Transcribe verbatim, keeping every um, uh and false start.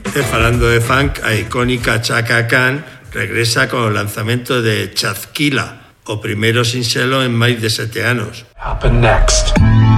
E falando de funk, a icónica Chaka Khan regresa con o lanzamento de Chazquila, o primeiro sinxelo en máis de sete anos. Happen next.